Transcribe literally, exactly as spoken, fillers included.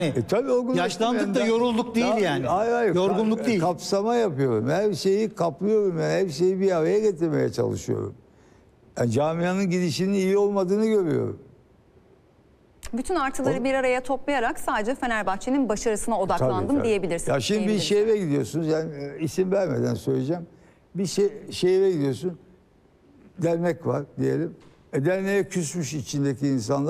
E, tabii olgunlaştım. Yaşlandık da ben. yorulduk değil Ya, yani. Hayır, hayır, Yorgunluk ka- değil. Kapsama yapıyorum. Her şeyi kaplıyorum. Yani her şeyi bir araya getirmeye çalışıyorum. Yani camianın gidişinin iyi olmadığını görüyorum. Bütün artıları O- bir araya toplayarak sadece Fenerbahçe'nin başarısına odaklandım Tabii, tabii. diyebilirsiniz. Ya şimdi bir diyebiliriz. şehre gidiyorsunuz. Yani e, isim vermeden söyleyeceğim. Bir şey, şehre gidiyorsun. Dernek var diyelim. E, derneğe küsmüş içindeki insanlar.